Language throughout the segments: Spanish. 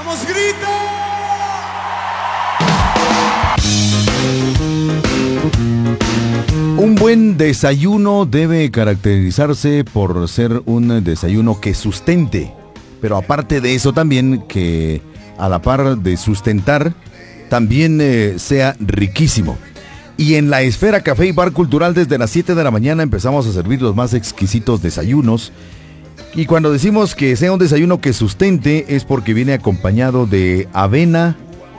¡Vamos, grita! Un buen desayuno debe caracterizarse por ser un desayuno que sustente, pero aparte de eso también que a la par de sustentar, también sea riquísimo. Y en la Esfera Café y Bar Cultural desde las 7 de la mañana empezamos a servir los más exquisitos desayunos. Y cuando decimos que sea un desayuno que sustente es porque viene acompañado de avena,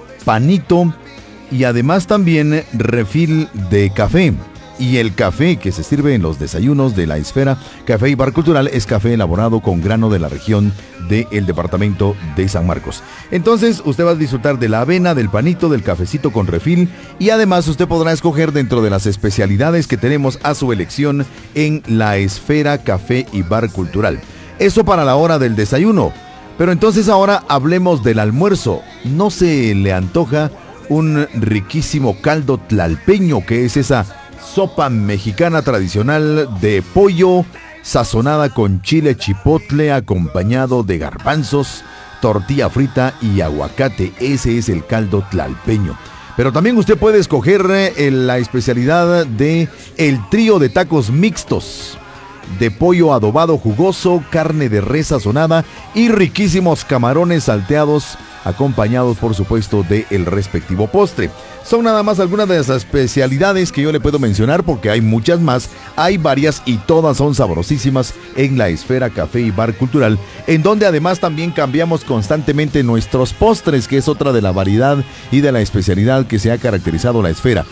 panito y además también refil de café. Y el café que se sirve en los desayunos de la Esfera Café y Bar Cultural es café elaborado con grano de la región del departamento de San Marcos. Entonces usted va a disfrutar de la avena, del panito, del cafecito con refil y además usted podrá escoger dentro de las especialidades que tenemos a su elección en la Esfera Café y Bar Cultural. Eso para la hora del desayuno. Pero entonces ahora hablemos del almuerzo. ¿No se le antoja un riquísimo caldo tlalpeño, que es esa sopa mexicana tradicional de pollo sazonada con chile chipotle acompañado de garbanzos, tortilla frita y aguacate? Ese es el caldo tlalpeño. Pero también usted puede escoger la especialidad de el trío de tacos mixtos de pollo adobado jugoso, carne de res sazonada y riquísimos camarones salteados acompañados por supuesto de el respectivo postre. Son nada más algunas de las especialidades que yo le puedo mencionar porque hay muchas más, hay varias y todas son sabrosísimas en la Esfera Café y Bar Cultural, en donde además también cambiamos constantemente nuestros postres, que es otra de la variedad y de la especialidad que se ha caracterizado la Esfera.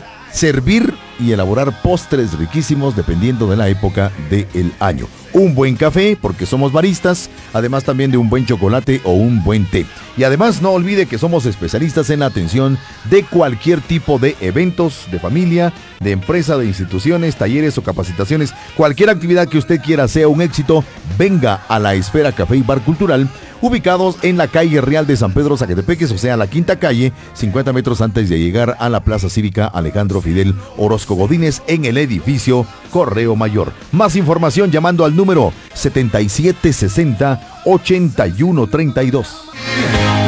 Servir y elaborar postres riquísimos dependiendo de la época del año. Un buen café, porque somos baristas, además también de un buen chocolate o un buen té. Y además no olvide que somos especialistas en la atención de cualquier tipo de eventos, de familia, de empresa, de instituciones, talleres o capacitaciones. Cualquier actividad que usted quiera sea un éxito, venga a la Esfera Café y Bar Cultural, ubicados en la calle Real de San Pedro Zacatepeques, o sea, la quinta calle, 50 metros antes de llegar a la Plaza Cívica Alejandro Fidel Orozco Godínez, en el edificio Correo Mayor. Más información llamando al número 7760-8132.